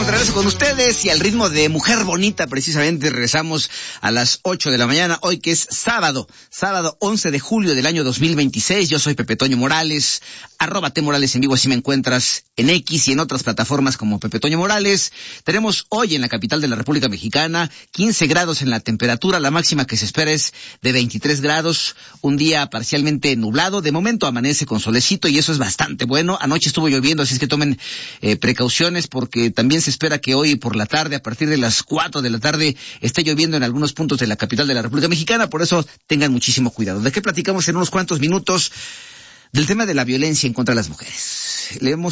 estamos de regreso con ustedes y al ritmo de Mujer Bonita, precisamente regresamos a las 8 de la mañana, hoy que es sábado 11 de julio del año 2026. Yo soy Pepe Toño Morales, @T_Morales en vivo, así me encuentras en X y en otras plataformas como Pepe Toño Morales. Tenemos hoy en la capital de la República Mexicana 15 grados en la temperatura, la máxima que se espera es de 23 grados, un día parcialmente nublado, de momento amanece con solecito y eso es bastante bueno. Anoche estuvo lloviendo, así es que tomen precauciones porque también se espera que hoy por la tarde, a partir de las 4 de la tarde, esté lloviendo en algunos puntos de la capital de la República Mexicana, por eso tengan muchísimo cuidado. ¿De qué platicamos en unos cuantos minutos? Del tema de la violencia en contra de las mujeres.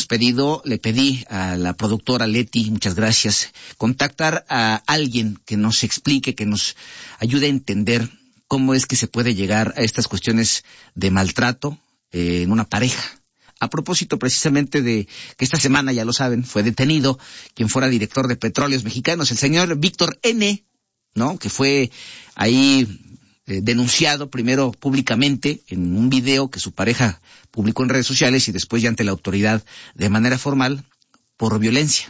Le pedí a la productora Leti, muchas gracias, contactar a alguien que nos explique, que nos ayude a entender cómo es que se puede llegar a estas cuestiones de maltrato en una pareja. A propósito precisamente de que esta semana, ya lo saben, fue detenido quien fuera director de Petróleos Mexicanos, el señor Víctor N., ¿no? Que fue ahí denunciado primero públicamente en un video que su pareja publicó en redes sociales y después ya ante la autoridad de manera formal por violencia.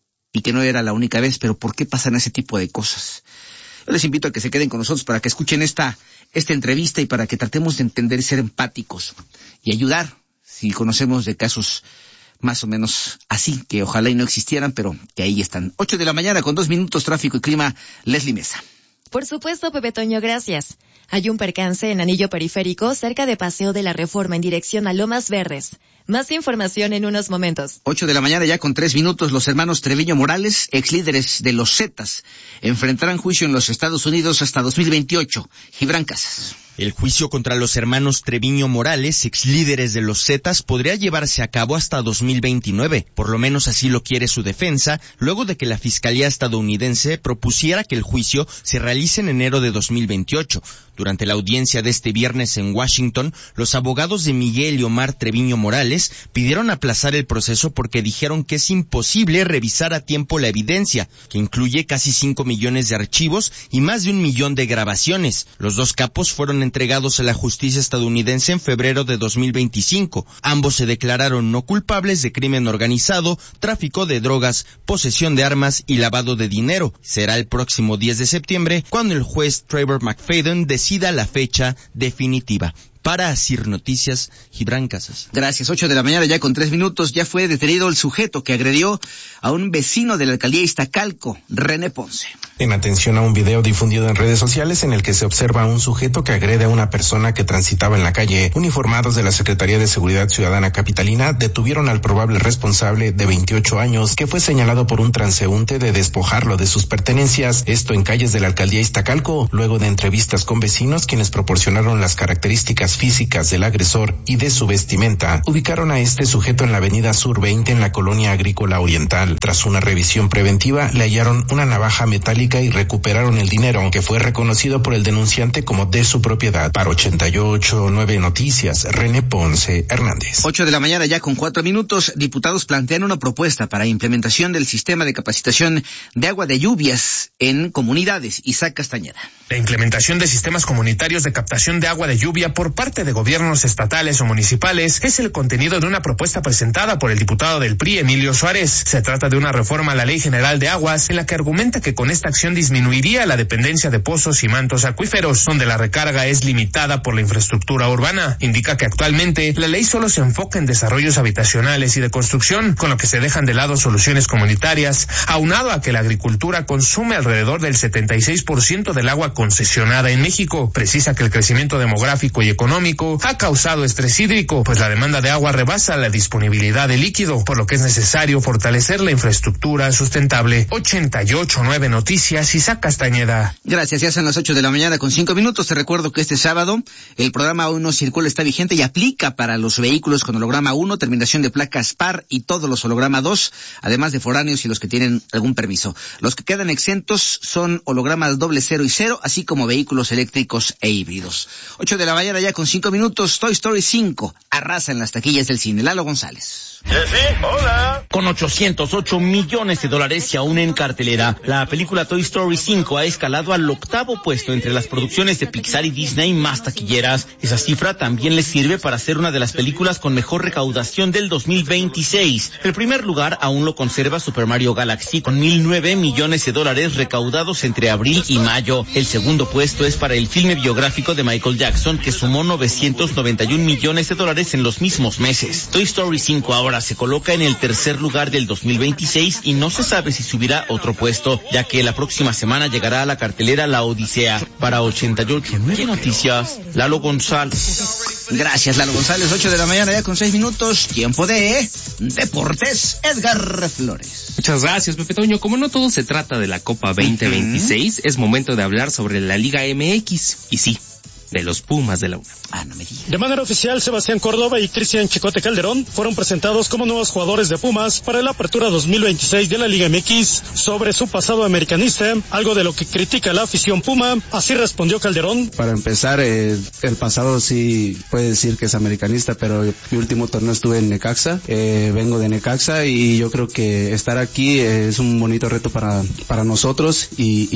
Y que no era la única vez, pero ¿por qué pasan ese tipo de cosas? Yo les invito a que se queden con nosotros para que escuchen esta entrevista y para que tratemos de entender y ser empáticos y ayudar si conocemos de casos más o menos así, que ojalá y no existieran, pero que ahí están. 8 de la mañana con 2 minutos, tráfico y clima, Leslie Mesa. Por supuesto, Pepe Toño, gracias. Hay un percance en Anillo Periférico cerca de Paseo de la Reforma en dirección a Lomas Verdes. Más información en unos momentos. 8 de la mañana ya con 3 minutos, los hermanos Treviño Morales, ex líderes de los Zetas, enfrentarán juicio en los Estados Unidos hasta 2028. Gibran Casas. El juicio contra los hermanos Treviño Morales, ex líderes de los Zetas, podría llevarse a cabo hasta 2029. Por lo menos así lo quiere su defensa, luego de que la Fiscalía estadounidense propusiera que el juicio se realice en enero de 2028. Durante la audiencia de este viernes en Washington, los abogados de Miguel y Omar Treviño Morales pidieron aplazar el proceso porque dijeron que es imposible revisar a tiempo la evidencia, que incluye casi 5 millones de archivos y más de 1 millón de grabaciones. Los dos capos fueron entregados a la justicia estadounidense en febrero de 2025. Ambos se declararon no culpables de crimen organizado, tráfico de drogas, posesión de armas y lavado de dinero. Será el próximo 10 de septiembre cuando el juez Trevor McFadden decida la fecha definitiva. Para Asir Noticias, Gibran Casas. Gracias. 8 de la mañana ya con 3 minutos. Ya fue detenido el sujeto que agredió a un vecino de la alcaldía Iztacalco, René Ponce. En atención a un video difundido en redes sociales en el que se observa a un sujeto que agrede a una persona que transitaba en la calle, uniformados de la Secretaría de Seguridad Ciudadana Capitalina detuvieron al probable responsable de 28 años que fue señalado por un transeúnte de despojarlo de sus pertenencias, esto en calles de la alcaldía Iztacalco, luego de entrevistas con vecinos quienes proporcionaron las características físicas del agresor y de su vestimenta. Ubicaron a este sujeto en la avenida Sur 20 en la colonia agrícola oriental. Tras una revisión preventiva, le hallaron una navaja metálica y recuperaron el dinero, que fue reconocido por el denunciante como de su propiedad. Para 88.9 Noticias, René Ponce Hernández. 8 de la mañana ya con 4 minutos, diputados plantean una propuesta para implementación del sistema de capacitación de agua de lluvias en comunidades. Isaac Castañeda. La implementación de sistemas comunitarios de captación de agua de lluvia por parte de gobiernos estatales o municipales es el contenido de una propuesta presentada por el diputado del PRI, Emilio Suárez. Se trata de una reforma a la Ley General de Aguas en la que argumenta que con esta acción disminuiría la dependencia de pozos y mantos acuíferos, donde la recarga es limitada por la infraestructura urbana. Indica que actualmente la ley solo se enfoca en desarrollos habitacionales y de construcción, con lo que se dejan de lado soluciones comunitarias, aunado a que la agricultura consume alrededor del 76% del agua concesionada en México. Precisa que el crecimiento demográfico y económico ha causado estrés hídrico, pues la demanda de agua rebasa la disponibilidad de líquido, por lo que es necesario fortalecer la infraestructura sustentable. 88.9 Noticias, Isaac Castañeda. Gracias, ya son las 8 de la mañana con 5 minutos. Te recuerdo que este sábado el programa 1 Circula está vigente y aplica para los vehículos con holograma 1, terminación de placas par y todos los holograma 2, además de foráneos y los que tienen algún permiso. Los que quedan exentos son hologramas 00 y 0, así como vehículos eléctricos e híbridos. 8 de la mañana ya con 5 minutos, Toy Story 5 arrasa en las taquillas del cine. Lalo González. Sí, hola. Con $808 millones y aún en cartelera, la película Toy Story 5 ha escalado al 8º puesto entre las producciones de Pixar y Disney más taquilleras. Esa cifra también le sirve para ser una de las películas con mejor recaudación del 2026. El primer lugar aún lo conserva Super Mario Galaxy con $1,009 millones recaudados entre abril y mayo. El segundo puesto es para el filme biográfico de Michael Jackson, que sumó $991 millones en los mismos meses. Toy Story 5 ahora se coloca en el tercer lugar del 2026 y no se sabe si subirá otro puesto, ya que la próxima semana llegará a la cartelera La Odisea. Para 88 Noticias, Lalo González. Gracias, Lalo González. 8 de la mañana ya con 6 minutos. Tiempo de Deportes. Edgar Flores. Muchas gracias, Pepe Toño. Como no todo se trata de la Copa 2026, es momento de hablar sobre la Liga MX. Y sí, de los Pumas de la UNAM. No me digas. De manera oficial, Sebastián Córdoba y Cristian Chicote Calderón fueron presentados como nuevos jugadores de Pumas para la apertura 2026 de la Liga MX. Sobre su pasado americanista, algo de lo que critica la afición Puma, así respondió Calderón. Para empezar, el pasado sí puede decir que es americanista, pero mi último torneo estuve en Necaxa, vengo de Necaxa y yo creo que estar aquí es un bonito reto para nosotros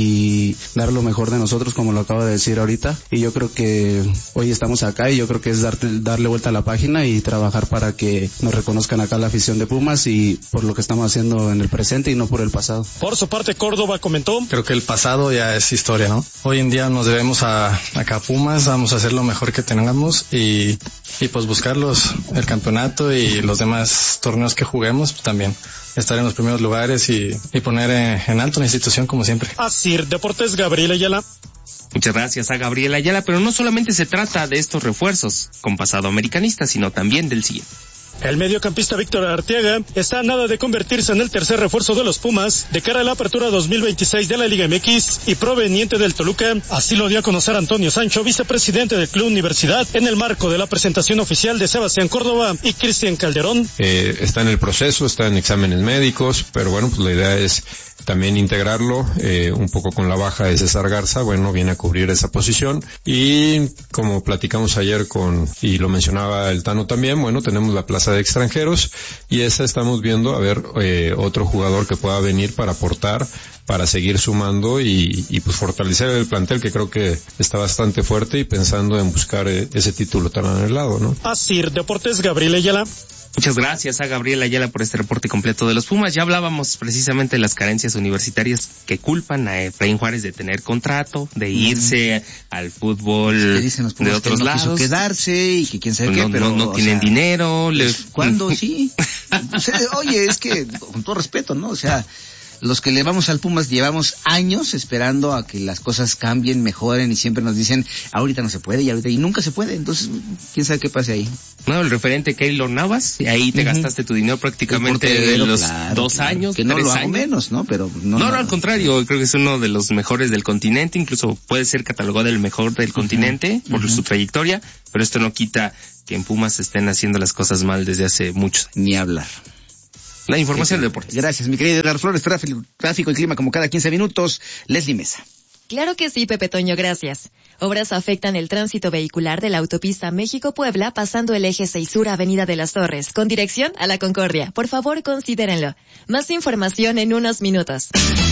y dar lo mejor de nosotros, como lo acabo de decir ahorita, y yo creo que hoy estamos acá y yo creo que es darle vuelta a la página y trabajar para que nos reconozcan acá la afición de Pumas y por lo que estamos haciendo en el presente y no por el pasado. Por su parte, Córdoba comentó: creo que el pasado ya es historia, ¿no? Hoy en día nos debemos acá a Pumas, vamos a hacer lo mejor que tengamos y pues buscar el campeonato y los demás torneos que juguemos también. Estar en los primeros lugares y poner en alto la institución como siempre. Así, Deportes, Gabriel Ayala. Muchas gracias a Gabriel Ayala, pero no solamente se trata de estos refuerzos con pasado americanista, sino también del siguiente. El mediocampista Víctor Arteaga está a nada de convertirse en el tercer refuerzo de los Pumas de cara a la apertura 2026 de la Liga MX y proveniente del Toluca. Así lo dio a conocer Antonio Sancho, vicepresidente del Club Universidad, en el marco de la presentación oficial de Sebastián Córdoba y Cristian Calderón. Está en el proceso, está en exámenes médicos, pero bueno, pues la idea es también integrarlo, un poco con la baja de César Garza, bueno, viene a cubrir esa posición y como platicamos ayer y lo mencionaba el Tano también, bueno, tenemos la plaza de extranjeros y esa estamos viendo a ver otro jugador que pueda venir para aportar, para seguir sumando y pues fortalecer el plantel que creo que está bastante fuerte y pensando en buscar ese título tan anhelado, ¿no? Así, Deportes, Gabriel Ayala. Muchas gracias a Gabriel Ayala por este reporte completo de los Pumas. Ya hablábamos precisamente de las carencias universitarias que culpan a Efraín Juárez de tener contrato, de irse al fútbol dicen los Pumas de otros que no lados. Quiso quedarse y que quién sabe pues qué, pero no tienen dinero. ¿Cuándo? Sí. Oye, es que con todo respeto, ¿no? O sea, los que le vamos al Pumas llevamos años esperando a que las cosas cambien, mejoren y siempre nos dicen, ahorita no se puede y nunca se puede, entonces quién sabe qué pase ahí. No, el referente Keylor Navas, y ahí te gastaste tu dinero prácticamente de los 2 años, que no 3 lo hago años. Menos, ¿no? Pero no, al contrario, creo que es uno de los mejores del continente, incluso puede ser catalogado el mejor del continente por su trayectoria, pero esto no quita que en Pumas estén haciendo las cosas mal desde hace muchos años. Ni hablar. La información de deportes. Gracias, mi querido Edgar Flores. Tráfico y clima como cada 15 minutos. Leslie Mesa. Claro que sí, Pepe Toño, gracias. Obras afectan el tránsito vehicular de la autopista México-Puebla pasando el eje 6 Sur Avenida de las Torres, con dirección a La Concordia. Por favor, considérenlo. Más información en unos minutos.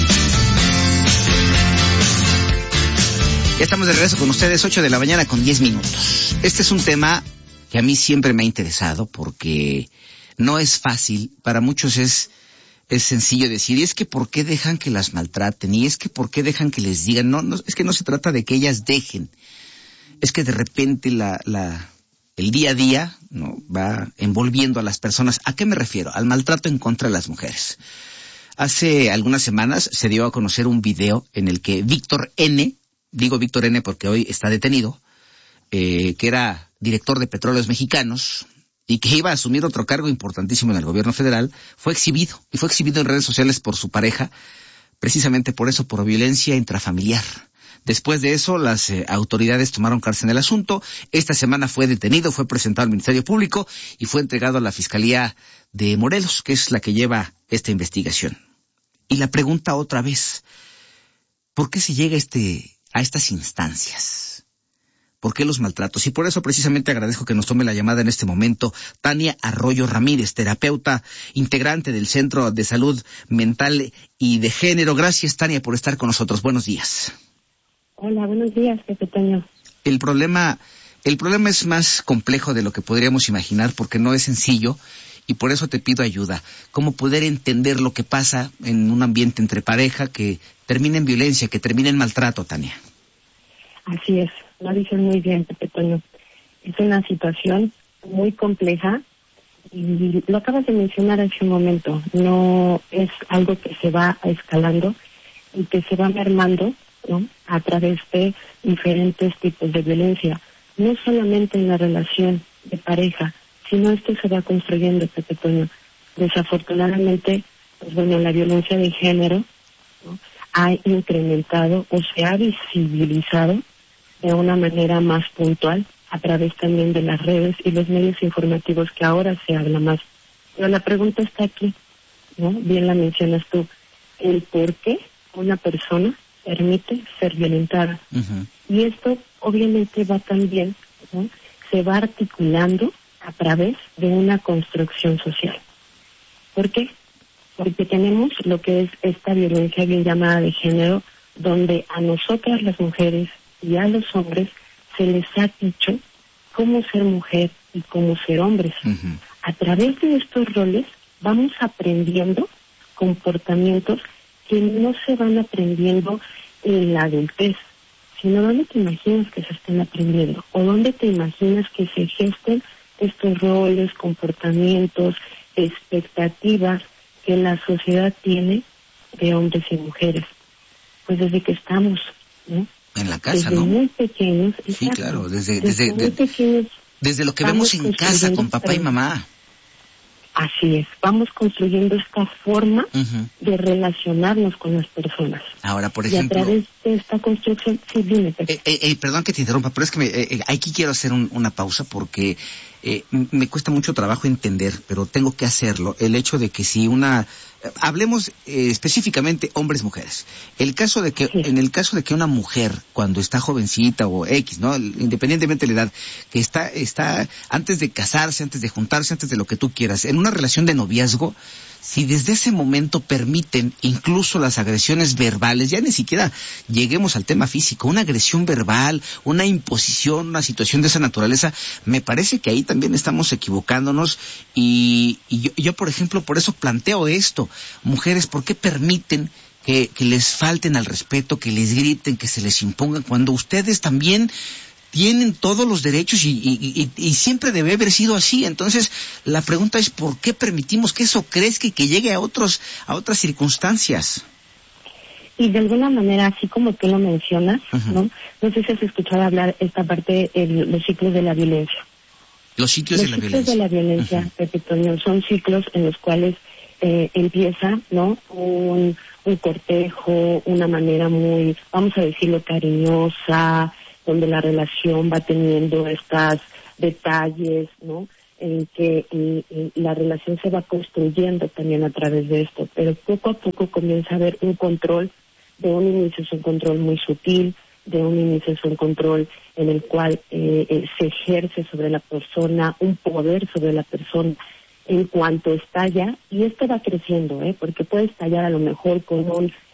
Ya estamos de regreso con ustedes, 8 de la mañana con 10 minutos. Este es un tema que a mí siempre me ha interesado porque no es fácil, para muchos es sencillo decir, y es que ¿por qué dejan que las maltraten? Y es que ¿por qué dejan que les digan? No, es que no se trata de que ellas dejen, es que de repente el día a día, ¿no?, va envolviendo a las personas. ¿A qué me refiero? Al maltrato en contra de las mujeres. Hace algunas semanas se dio a conocer un video en el que Víctor N., digo Víctor N. porque hoy está detenido, que era director de Petróleos Mexicanos, y que iba a asumir otro cargo importantísimo en el gobierno federal, fue exhibido en redes sociales por su pareja, precisamente por eso, por violencia intrafamiliar. Después de eso, las autoridades tomaron cartas en el asunto. Esta semana fue detenido, fue presentado al Ministerio Público y fue entregado a la Fiscalía de Morelos, que es la que lleva esta investigación. Y la pregunta otra vez, ¿por qué se llega a estas instancias? ¿Por qué los maltratos? Y por eso precisamente agradezco que nos tome la llamada en este momento Tania Arroyo Ramírez, terapeuta integrante del Centro de Salud Mental y de Género. Gracias, Tania, por estar con nosotros. Buenos días. Hola, buenos días, Pepe Toño. El problema es más complejo de lo que podríamos imaginar porque no es sencillo y por eso te pido ayuda. ¿Cómo poder entender lo que pasa en un ambiente entre pareja que termina en violencia, que termina en maltrato, Tania? Así es, lo dicen muy bien, Pepe Toño. Es una situación muy compleja y lo acabas de mencionar hace un momento. No es algo que se va escalando y que se va mermando, ¿no?, a través de diferentes tipos de violencia. No solamente en la relación de pareja, sino esto se va construyendo, Pepe Toño. Desafortunadamente, pues bueno, la violencia de género, ¿no?, ha incrementado o se ha visibilizado de una manera más puntual a través también de las redes y los medios informativos que ahora se habla más. Pero la pregunta está aquí, ¿no? Bien la mencionas tú, el por qué una persona permite ser violentada. Uh-huh. Y esto obviamente va también, ¿no?, se va articulando a través de una construcción social. ¿Por qué? Porque tenemos lo que es esta violencia bien llamada de género, donde a nosotras las mujeres y a los hombres se les ha dicho cómo ser mujer y cómo ser hombres. Uh-huh. A través de estos roles vamos aprendiendo comportamientos que no se van aprendiendo en la adultez, sino dónde te imaginas que se estén aprendiendo o dónde te imaginas que se gesten estos roles, comportamientos, expectativas que la sociedad tiene de hombres y mujeres. Pues desde que estamos, ¿no?, en la casa, desde ¿no? Muy pequeños. Sí, exacto, claro, desde muy pequeños, desde lo que vemos en casa con papá y mamá. Así es, vamos construyendo esta forma uh-huh. de relacionarnos con las personas. Ahora, por ejemplo... Y a través de esta construcción... Sí, dime, perdón que te interrumpa, pero es que aquí quiero hacer una pausa porque me cuesta mucho trabajo entender, pero tengo que hacerlo, el hecho de que si hablemos específicamente hombres-mujeres. En el caso de que una mujer, cuando está jovencita o X, ¿no?, independientemente de la edad, que está antes de casarse, antes de juntarse, antes de lo que tú quieras, en una relación de noviazgo, si desde ese momento permiten incluso las agresiones verbales, ya ni siquiera lleguemos al tema físico, una agresión verbal, una imposición, una situación de esa naturaleza, me parece que ahí también estamos equivocándonos y yo, por ejemplo, por eso planteo esto. Mujeres, ¿por qué permiten que les falten al respeto, que les griten, que se les impongan, cuando ustedes también tienen todos los derechos y siempre debe haber sido así? Entonces, la pregunta es, ¿por qué permitimos que eso crezca y que llegue a otras circunstancias? Y de alguna manera, así como tú lo mencionas, uh-huh. ¿no? No sé si has escuchado hablar esta parte de los ciclos de la violencia. Los ciclos de la violencia. Los ciclos de la violencia, uh-huh. Pepe Toño, son ciclos en los cuales empieza, ¿no?, un cortejo, una manera muy, vamos a decirlo, cariñosa, donde la relación va teniendo estos detalles, ¿no?, en que la relación se va construyendo también a través de esto, pero poco a poco comienza a haber un control. De un inicio es un control muy sutil, de un inicio es un control en el cual se ejerce sobre la persona, un poder sobre la persona en cuanto estalla, y esto va creciendo, porque puede estallar a lo mejor con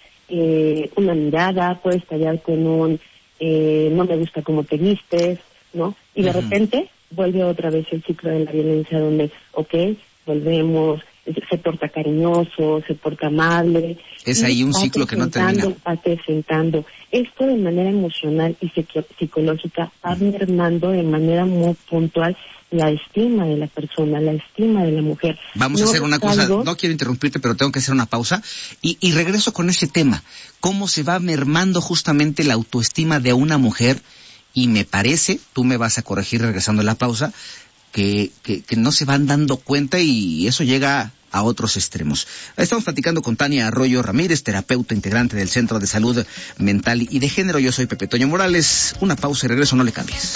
una mirada, puede estallar con no me gusta cómo te vistes, ¿no? Y de repente vuelve otra vez el ciclo de la violencia donde, volvemos, se porta cariñoso, se porta amable. Es ahí un ciclo que no termina. Acrecentando. Esto de manera emocional y psicológica va mermando de manera muy puntual la estima de la persona, la estima de la mujer. Vamos a hacer una cosa, no quiero interrumpirte, pero tengo que hacer una pausa y regreso con este tema. ¿Cómo se va mermando justamente la autoestima de una mujer? Y me parece, tú me vas a corregir regresando a la pausa, que no se van dando cuenta y eso llega a otros extremos. Estamos platicando con Tania Arroyo Ramírez, terapeuta integrante del Centro de Salud Mental y de Género. Yo soy Pepe Toño Morales. Una pausa y regreso, no le cambies.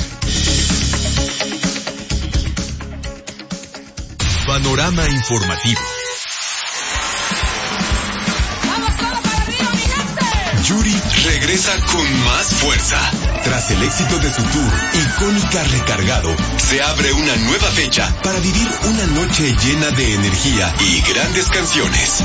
Panorama informativo. Yuri regresa con más fuerza. Tras el éxito de su tour, Icónica Recargado, se abre una nueva fecha para vivir una noche llena de energía y grandes canciones.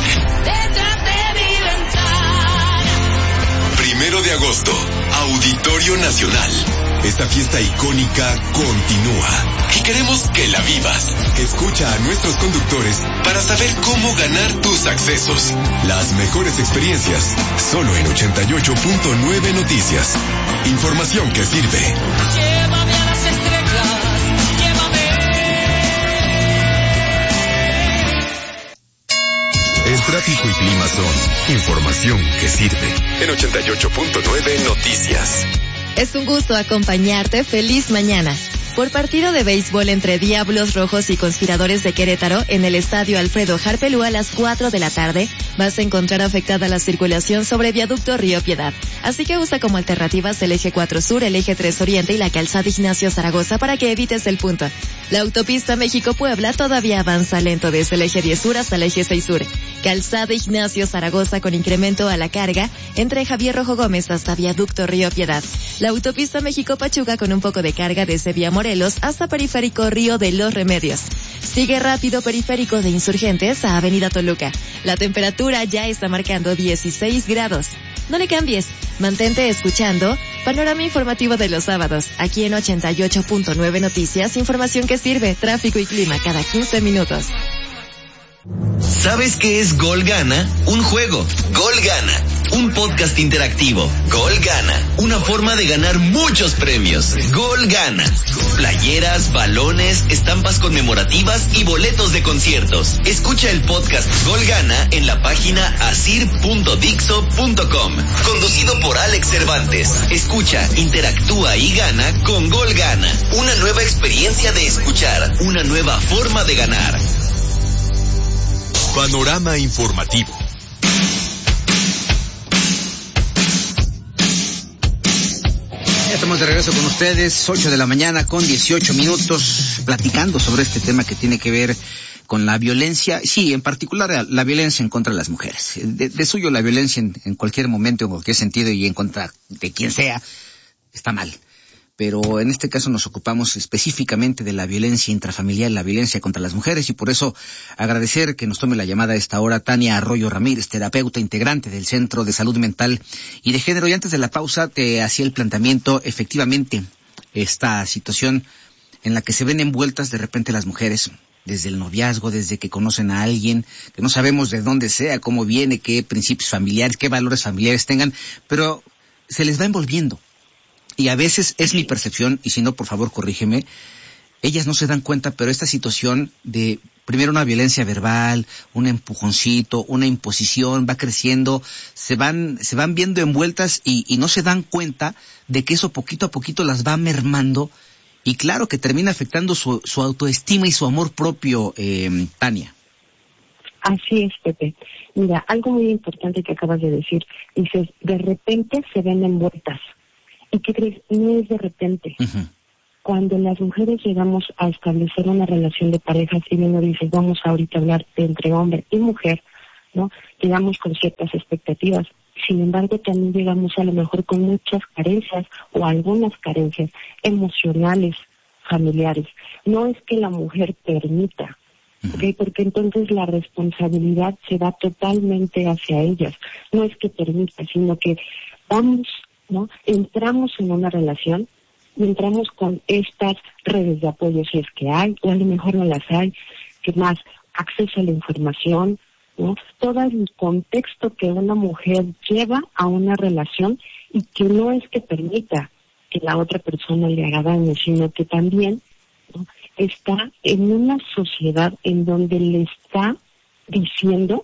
1 de agosto, Auditorio Nacional. Esta fiesta icónica continúa y queremos que la vivas. Escucha a nuestros conductores para saber cómo ganar tus accesos. Las mejores experiencias, solo en 88.9 Noticias. Información que sirve. Llévame a las estrellas, El tráfico y clima son información que sirve. En 88.9 Noticias. Es un gusto acompañarte. Feliz mañana. Por partido de béisbol entre Diablos Rojos y Conspiradores de Querétaro en el estadio Alfredo Harpelú a las 4 de la tarde, vas a encontrar afectada la circulación sobre Viaducto Río Piedad. Así que usa como alternativas el eje 4 Sur, el eje 3 Oriente y la calzada Ignacio Zaragoza para que evites el punto. La autopista México-Puebla todavía avanza lento desde el eje 10 Sur hasta el eje 6 Sur. Calzada Ignacio Zaragoza con incremento a la carga entre Javier Rojo Gómez hasta Viaducto Río Piedad. La autopista México-Pachuca con un poco de carga desde Vía Morelos hasta Periférico Río de los Remedios. Sigue rápido Periférico de Insurgentes a Avenida Toluca. La temperatura ya está marcando 16 grados. No le cambies, mantente escuchando Panorama Informativo de los sábados, aquí en 88.9 Noticias, información que sirve, tráfico y clima cada 15 minutos. ¿Sabes qué es Gol Gana? Un juego. Gol Gana. Un podcast interactivo. Gol Gana. Una forma de ganar muchos premios. Gol Gana. Playeras, balones, estampas conmemorativas y boletos de conciertos. Escucha el podcast Gol Gana en la página asir.dixo.com. Conducido por Alex Cervantes. Escucha, interactúa y gana con Gol Gana. Una nueva experiencia de escuchar. Una nueva forma de ganar. Panorama Informativo. Ya estamos de regreso con ustedes, 8 de la mañana con 18 minutos, platicando sobre este tema que tiene que ver con la violencia, sí, en particular la violencia en contra de las mujeres. De suyo la violencia en cualquier momento, en cualquier sentido y en contra de quien sea, está mal. Pero en este caso nos ocupamos específicamente de la violencia intrafamiliar, la violencia contra las mujeres, y por eso agradecer que nos tome la llamada a esta hora Tania Arroyo Ramírez, terapeuta integrante del Centro de Salud Mental y de Género. Y antes de la pausa te hacía el planteamiento, efectivamente, esta situación en la que se ven envueltas de repente las mujeres, desde el noviazgo, desde que conocen a alguien, que no sabemos de dónde sea, cómo viene, qué principios familiares, qué valores familiares tengan, pero se les va envolviendo. Y a veces es mi percepción, y si no, por favor, corrígeme, ellas no se dan cuenta, pero esta situación de, primero una violencia verbal, un empujoncito, una imposición, va creciendo, se van viendo envueltas y no se dan cuenta de que eso poquito a poquito las va mermando, y claro que termina afectando su autoestima y su amor propio, Tania. Así es, Pepe. Mira, algo muy importante que acabas de decir, dices, de repente se ven envueltas. ¿Y qué crees? No es de repente. Uh-huh. Cuando las mujeres llegamos a establecer una relación de pareja, si bien no dices, vamos ahorita a hablar de entre hombre y mujer, ¿no? Llegamos con ciertas expectativas. Sin embargo, también llegamos a lo mejor con muchas carencias o algunas carencias emocionales, familiares. No es que la mujer permita, ¿okay? Porque entonces la responsabilidad se va totalmente hacia ellas. No es que permita, sino que vamos, ¿no? Entramos en una relación y entramos con estas redes de apoyo, si es que hay, o a lo mejor no las hay, que más acceso a la información, ¿no? Todo el contexto que una mujer lleva a una relación y que no es que permita que la otra persona le haga daño, sino que también, ¿no? Está en una sociedad en donde le está diciendo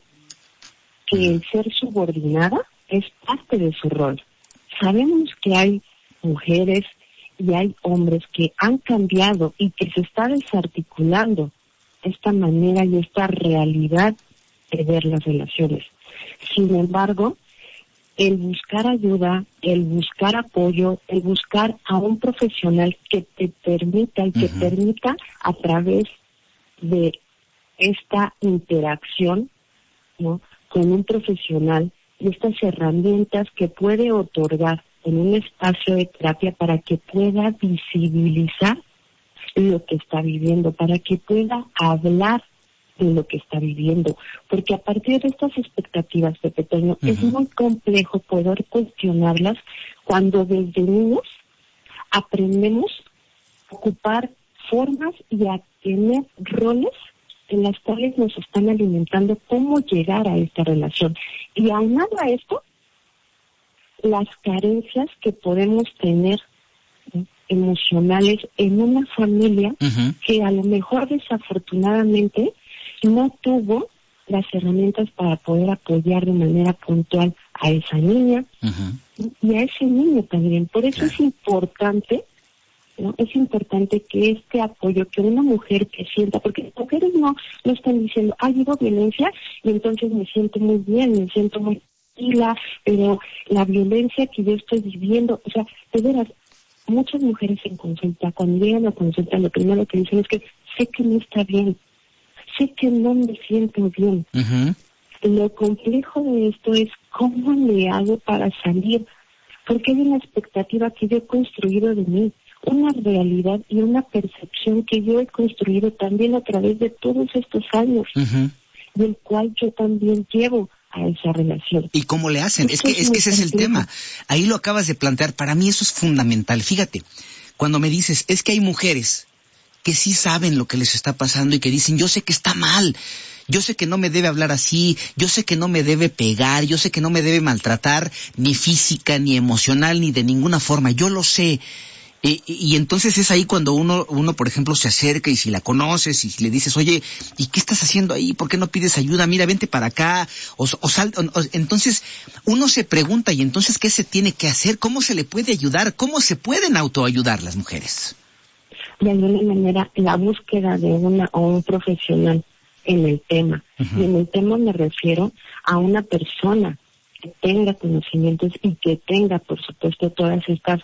que el ser subordinada es parte de su rol. Sabemos que hay mujeres y hay hombres que han cambiado y que se está desarticulando esta manera y esta realidad de ver las relaciones. Sin embargo, el buscar ayuda, el buscar apoyo, el buscar a un profesional que te permita y que permita a través de esta interacción, ¿no? Con un profesional y estas herramientas que puede otorgar en un espacio de terapia para que pueda visibilizar lo que está viviendo, para que pueda hablar de lo que está viviendo, porque a partir de estas expectativas, Pepe Toño, es muy complejo poder cuestionarlas cuando desde niños aprendemos a ocupar formas y a tener roles en las cuales nos están alimentando cómo llegar a esta relación. Y aunado a esto, las carencias que podemos tener emocionales en una familia que a lo mejor desafortunadamente no tuvo las herramientas para poder apoyar de manera puntual a esa niña y a ese niño también. Por eso es importante, ¿no? Es importante que este apoyo, que una mujer que sienta, porque las mujeres no están diciendo, vivo violencia y entonces me siento muy bien, me siento muy tranquila, pero la violencia que yo estoy viviendo, o sea, de veras, muchas mujeres en consulta, cuando llegan a consulta, lo primero que dicen es que sé que no está bien, sé que no me siento bien. Lo complejo de esto es cómo le hago para salir, porque hay una expectativa que yo he construido de mí, una realidad y una percepción que yo he construido también a través de todos estos años, del cual yo también llevo a esa relación. ¿Y cómo le hacen? Es que ese es el tema. Ahí lo acabas de plantear. Para mí eso es fundamental. Fíjate, cuando me dices, es que hay mujeres que sí saben lo que les está pasando y que dicen, yo sé que está mal, yo sé que no me debe hablar así, yo sé que no me debe pegar, yo sé que no me debe maltratar, ni física, ni emocional, ni de ninguna forma, yo lo sé. Y entonces es ahí cuando uno, por ejemplo, se acerca y si la conoces y si le dices, oye, ¿y qué estás haciendo ahí? ¿Por qué no pides ayuda? Mira, vente para acá. Entonces uno se pregunta, ¿y entonces qué se tiene que hacer? ¿Cómo se le puede ayudar? ¿Cómo se pueden autoayudar las mujeres? De alguna manera, la búsqueda de un profesional en el tema. Y en el tema me refiero a una persona que tenga conocimientos y que tenga, por supuesto, todas estas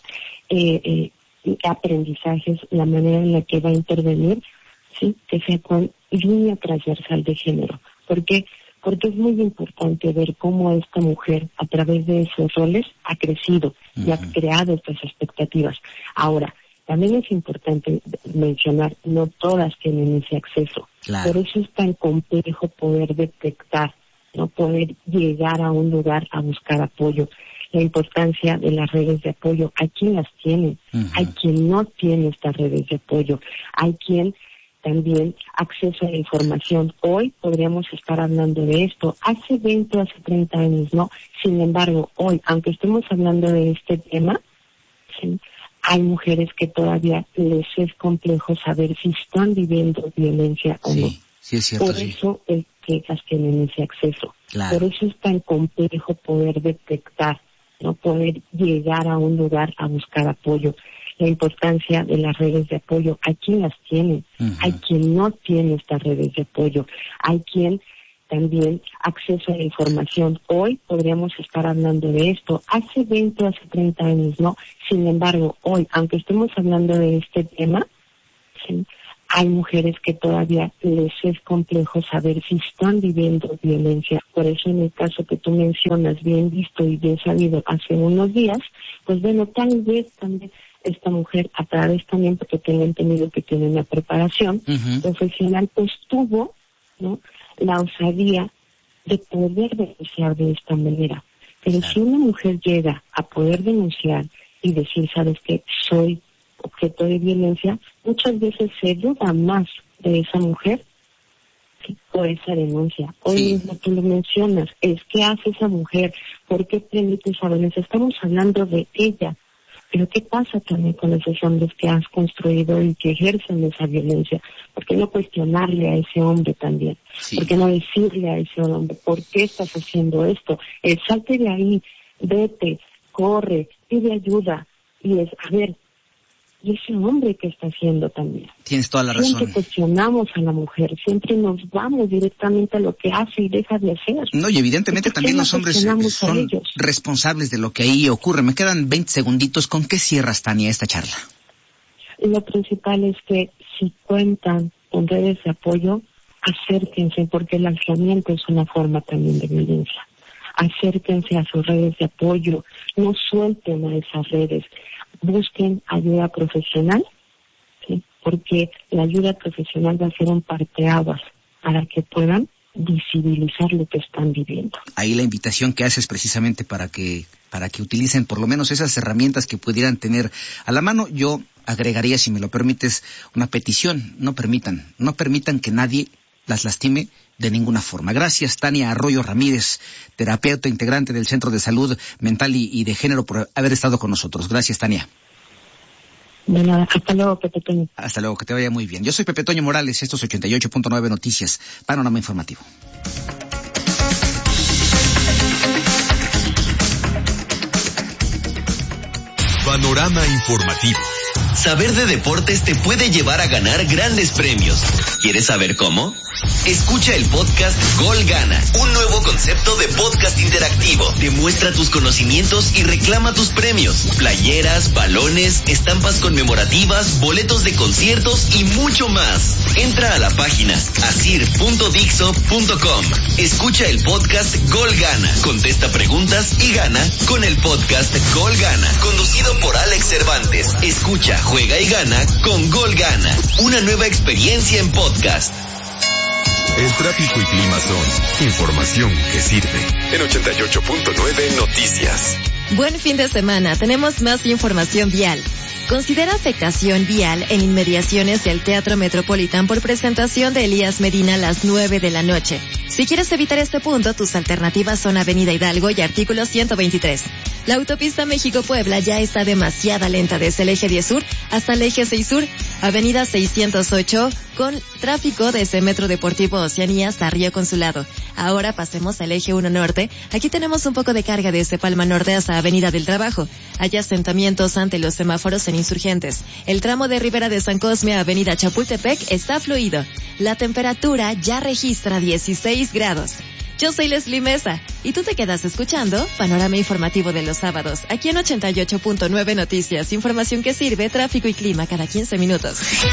aprendizajes, la manera en la que va a intervenir, sí, que sea con línea transversal de género. ¿Por qué? Porque es muy importante ver cómo esta mujer, a través de esos roles, ha crecido y ha creado estas expectativas. Ahora, también es importante mencionar, no todas tienen ese acceso. Por eso es tan complejo poder detectar, no poder llegar a un lugar a buscar apoyo. La importancia de las redes de apoyo, hay quien las tiene, hay quien no tiene estas redes de apoyo, hay quien también acceso a la información. Hoy podríamos estar hablando de esto, hace 20 o hace 30 años, ¿no? Sin embargo, hoy, aunque estemos hablando de este tema, ¿sí?, hay mujeres que todavía les es complejo saber si están viviendo violencia o no. Sí, es cierto. Por eso es que las tienen ese acceso. Por eso es tan complejo poder detectar, no poder llegar a un lugar a buscar apoyo. La importancia de las redes de apoyo, hay quien las tiene, hay quien no tiene estas redes de apoyo, hay quien también acceso a la información. Hoy podríamos estar hablando de esto, hace 20 o hace 30 años, ¿no? Sin embargo, hoy, aunque estemos hablando de este tema, ¿sí?, hay mujeres que todavía les es complejo saber si están viviendo violencia. Por eso en el caso que tú mencionas, bien visto y bien sabido hace unos días, pues bueno, tal vez también esta mujer, a través también, porque tengo entendido que tiene una preparación profesional, pues tuvo, ¿no?, la osadía de poder denunciar de esta manera. Pero si una mujer llega a poder denunciar y decir, ¿sabes qué? Soy objeto de violencia, muchas veces se duda más de esa mujer por esa denuncia. Hoy mismo tú lo mencionas, es ¿qué hace esa mujer? ¿Por qué permite esa violencia? Estamos hablando de ella. Pero ¿qué pasa también con esos hombres que has construido y que ejercen esa violencia? ¿Por qué no cuestionarle a ese hombre también? ¿Por qué no decirle a ese hombre, ¿por qué estás haciendo esto? Salte de ahí, vete, corre, pide ayuda. Y es, a ver, ¿y ese hombre qué está haciendo también? Tienes toda la razón. Siempre cuestionamos a la mujer, siempre nos vamos directamente a lo que hace y deja de hacer. No, y evidentemente también los hombres son responsables de lo que ahí ocurre. Me quedan 20 segunditos. ¿Con qué cierras, Tania, esta charla? Lo principal es que si cuentan con redes de apoyo, acérquense, porque el aislamiento es una forma también de violencia. acérquense a sus redes de apoyo, no suelten a esas redes, busquen ayuda profesional, ¿sí? Porque la ayuda profesional va a ser un parteaguas para que puedan visibilizar lo que están viviendo. Ahí la invitación que haces precisamente para que utilicen por lo menos esas herramientas que pudieran tener a la mano. Yo agregaría, si me lo permites, una petición: no permitan que nadie las lastime de ninguna forma. Gracias, Tania Arroyo Ramírez, terapeuta integrante del Centro de Salud Mental y de Género, por haber estado con nosotros. Gracias, Tania. De nada, hasta luego, Pepe Toño. Hasta luego, que te vaya muy bien. Yo soy Pepe Toño Morales, esto es 88.9 Noticias, Panorama Informativo. Panorama Informativo. Saber de deportes te puede llevar a ganar grandes premios. ¿Quieres saber cómo? Escucha el podcast Gol Gana, un nuevo concepto de podcast interactivo. Demuestra tus conocimientos y reclama tus premios. Playeras, balones, estampas conmemorativas, boletos de conciertos y mucho más. Entra a la página asir.dixo.com. Escucha el podcast Gol Gana. Contesta preguntas y gana con el podcast Gol Gana, conducido por Alex Cervantes. Escucha, juega y gana con Gol Gana. Una nueva experiencia en podcast. El tráfico y clima son información que sirve. En 88.9 Noticias. Buen fin de semana. Tenemos más información vial. Considera afectación vial en inmediaciones del Teatro Metropolitan por presentación de Elías Medina a las 9 de la noche. Si quieres evitar este punto, tus alternativas son Avenida Hidalgo y artículo 123. La autopista México-Puebla ya está demasiado lenta desde el eje 10 Sur hasta el eje 6 Sur, Avenida 608, con tráfico desde Metro Deportivo Oceanía hasta Río Consulado. Ahora pasemos al eje 1 Norte. Aquí tenemos un poco de carga desde Palma Norte hasta Avenida del Trabajo. Hay asentamientos ante los semáforos en Insurgentes. El tramo de Ribera de San Cosme a Avenida Chapultepec está fluido. La temperatura ya registra 16 grados. Yo soy Leslie Mesa y tú te quedas escuchando Panorama Informativo de los sábados, aquí en 88.9 Noticias. Información que sirve, tráfico y clima cada 15 minutos.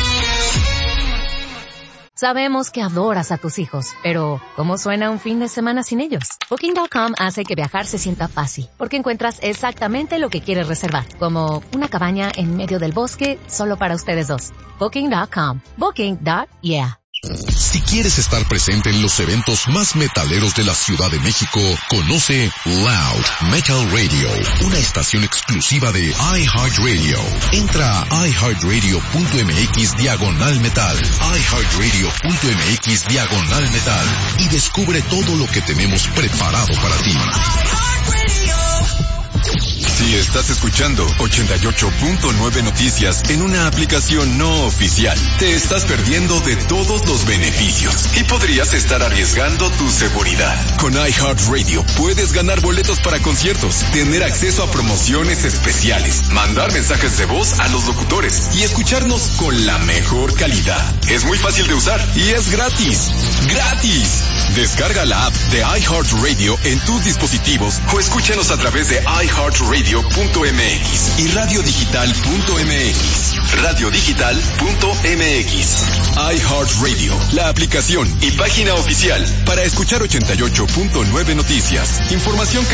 Sabemos que adoras a tus hijos, pero ¿cómo suena un fin de semana sin ellos? Booking.com hace que viajar se sienta fácil, porque encuentras exactamente lo que quieres reservar, como una cabaña en medio del bosque solo para ustedes dos. Booking.com. Booking.yeah. Si quieres estar presente en los eventos más metaleros de la Ciudad de México, conoce Loud Metal Radio, una estación exclusiva de iHeartRadio. Entra a iHeartRadio.mx/metal, iHeartRadio.mx/metal y descubre todo lo que tenemos preparado para ti. Si estás escuchando 88.9 Noticias en una aplicación no oficial, te estás perdiendo de todos los beneficios y podrías estar arriesgando tu seguridad. Con iHeartRadio puedes ganar boletos para conciertos, tener acceso a promociones especiales, mandar mensajes de voz a los locutores y escucharnos con la mejor calidad. Es muy fácil de usar y es gratis. ¡Gratis! Descarga la app de iHeartRadio en tus dispositivos o escúchanos a través de iHeartRadio.mx y radiodigital.mx. Radiodigital.mx. iHeartRadio, la aplicación y página oficial para escuchar 88.9 Noticias. Información que